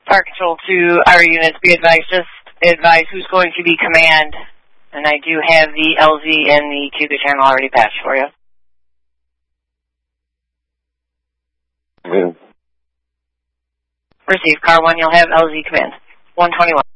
Fire Control to our units, be advised, just advise who's going to be command. And I do have the LZ and the Cuba channel already patched for you. Yeah. Receive, Car 1, you'll have LZ command. 121.